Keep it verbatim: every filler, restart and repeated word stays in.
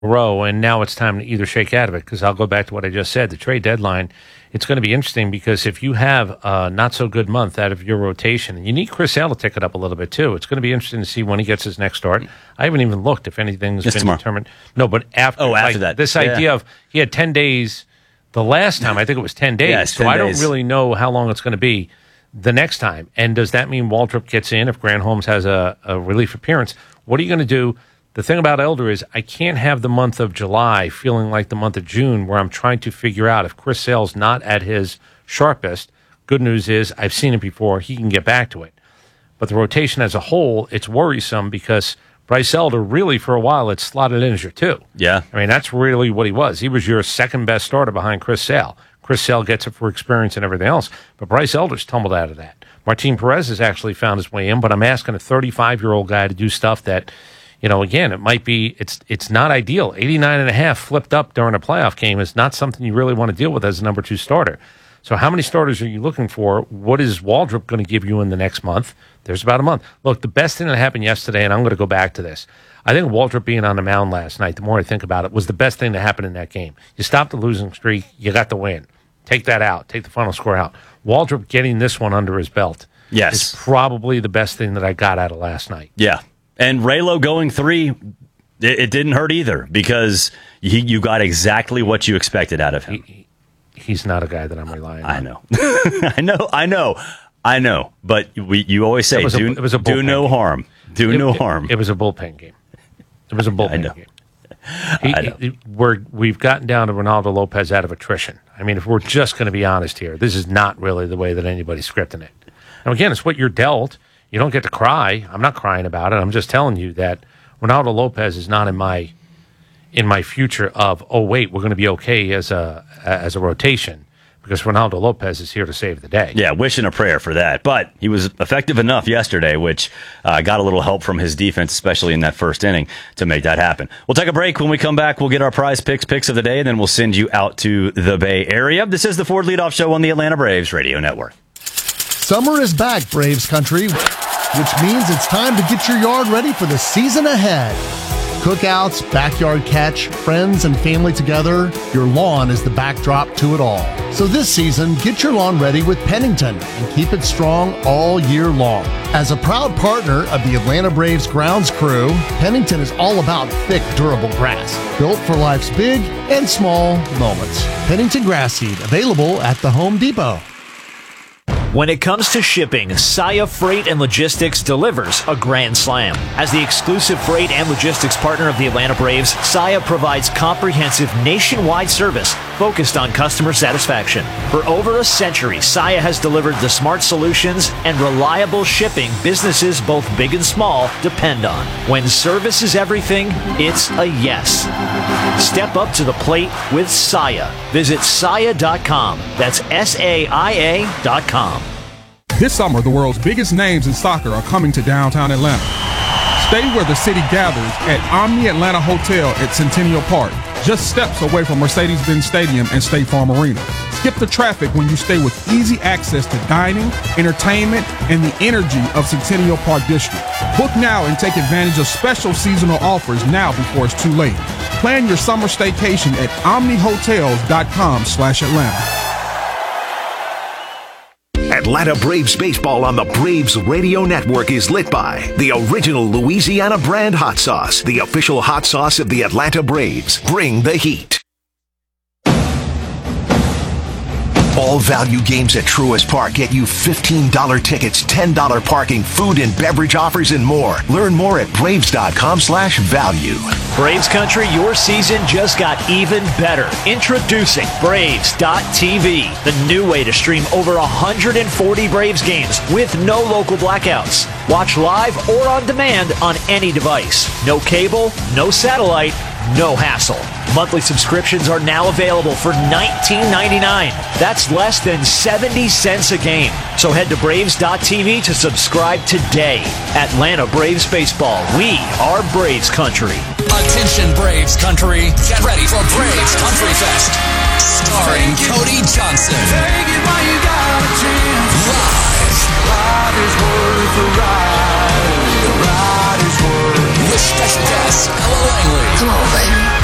row, and now it's time to either shake out of it, because I'll go back to what I just said. The trade deadline, it's going to be interesting, because if you have a not-so-good month out of your rotation, and you need Chris Sale to tick it up a little bit, too. It's going to be interesting to see when he gets his next start. I haven't even looked if anything's Just been tomorrow. determined. No, but after. Oh, after like, that. This Yeah. idea of he had ten days the last time. I think it was ten days. Yes, so ten I days. don't really know how long it's going to be the next time. And does that mean Waldrop gets in if Grant Holmes has a, a relief appearance? What are you going to do? The thing about Elder is I can't have the month of July feeling like the month of June, where I'm trying to figure out if Chris Sale's not at his sharpest. Good news is I've seen it before. He can get back to it. But the rotation as a whole, it's worrisome, because Bryce Elder really for a while had slotted in as your two. Yeah. I mean, that's really what he was. He was your second best starter behind Chris Sale. Chris Sale gets it for experience and everything else, but Bryce Elder's tumbled out of that. Martin Perez has actually found his way in, but I'm asking a thirty-five-year-old guy to do stuff that, you know, again, it might be, it's it's not ideal. eighty-nine and a half flipped up during a playoff game is not something you really want to deal with as a number two starter. So how many starters are you looking for? What is Waldrop going to give you in the next month? There's about a month. Look, the best thing that happened yesterday, and I'm going to go back to this, I think Waldrop being on the mound last night, the more I think about it, was the best thing that happened in that game. You stopped the losing streak. You got the win. Take that out. Take the final score out. Waldrop getting this one under his belt Yes. is probably the best thing that I got out of last night. Yeah. And Raylo going three, it, it didn't hurt either, because he, you got exactly what you expected out of him. He, he's not a guy that I'm relying on. I know. I know. I know. I know. But we, you always say, It was a- do, it was a do bullpen no game. harm. Do It- no it- harm. It was a bullpen game. It was a bullpen I know. game. He, I know. he- we're, we've gotten down to Ronaldo Lopez out of attrition. I mean, if we're just going to be honest here, this is not really the way that anybody's scripting it. Now, again, it's what you're dealt. You don't get to cry. I'm not crying about it. I'm just telling you that Ronaldo Lopez is not in my in my future of, oh, wait, we're going to be okay as a as a rotation, because Ronaldo Lopez is here to save the day. Yeah, wishing a prayer for that. But he was effective enough yesterday, which uh, got a little help from his defense, especially in that first inning, to make that happen. We'll take a break. When we come back, we'll get our prize picks, picks of the day, and then we'll send you out to the Bay Area. This is the Ford Leadoff Show on the Atlanta Braves Radio Network. Summer is back, Braves country, which means it's time to get your yard ready for the season ahead. Cookouts, backyard catch, friends and family together, your lawn is the backdrop to it all. So this season, get your lawn ready with Pennington and keep it strong all year long. As a proud partner of the Atlanta Braves grounds crew, Pennington is all about thick, durable grass, built for life's big and small moments. Pennington grass seed, available at the Home Depot. When it comes to shipping, Saia Freight and Logistics delivers a grand slam. As the exclusive freight and logistics partner of the Atlanta Braves, Saia provides comprehensive nationwide service focused on customer satisfaction. For over a century, Saia has delivered the smart solutions and reliable shipping businesses both big and small depend on. When service is everything, it's a yes. Step up to the plate with Saia. Visit saia dot com. That's S A I A dot com. This summer, the world's biggest names in soccer are coming to downtown Atlanta. Stay where the city gathers at Omni Atlanta Hotel at Centennial Park, just steps away from Mercedes-Benz Stadium and State Farm Arena. Skip the traffic when you stay with easy access to dining, entertainment, and the energy of Centennial Park District. Book now and take advantage of special seasonal offers now before it's too late. Plan your summer staycation at omni hotels dot com slash Atlanta. Atlanta Braves baseball on the Braves Radio Network is lit by the original Louisiana brand hot sauce, the official hot sauce of the Atlanta Braves. Bring the heat. All value games at Truist Park get you fifteen dollars tickets, ten dollars parking, food and beverage offers, and more. Learn more at braves dot com slash value. Braves Country, your season just got even better. Introducing Braves dot T V, the new way to stream over one hundred forty Braves games with no local blackouts. Watch live or on demand on any device. No cable, no satellite, no hassle. Monthly subscriptions are now available for nineteen ninety-nine dollars. That's less than seventy cents a game. So head to Braves dot T V to subscribe today. Atlanta Braves Baseball. We are Braves Country. Attention Braves Country. Get ready for Braves Country Fest. Starring Cody Johnson. Take it while you got a chance. Live. Ride is worth the ride. The ride is worth. With special guest Ella Langley. Come on, baby.